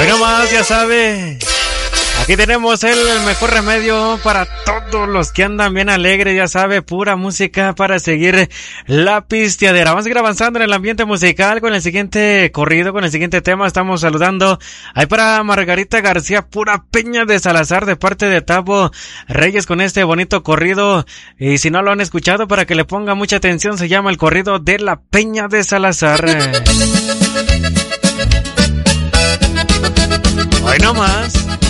Hoy nomás, ya sabe. Aquí tenemos el mejor remedio para todos los que andan bien alegres, ya sabe, pura música para seguir la pisteadera. Vamos a ir avanzando en el ambiente musical con el siguiente corrido, con el siguiente tema. Estamos saludando ahí para Margarita García, pura Peña de Salazar, de parte de Tavo Reyes, con este bonito corrido. Y si no lo han escuchado, para que le ponga mucha atención, se llama el corrido de la Peña de Salazar. Hoy nomás.